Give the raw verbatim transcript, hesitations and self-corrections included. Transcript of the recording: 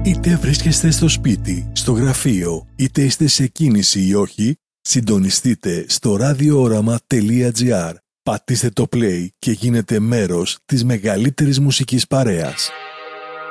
Είτε βρίσκεστε στο σπίτι, στο γραφείο, είτε είστε σε κίνηση ή όχι, συντονιστείτε στο ραδιόοραμα τελεία τζι άρ. Πατήστε το play και γίνετε μέρος της μεγαλύτερης μουσικής παρέας.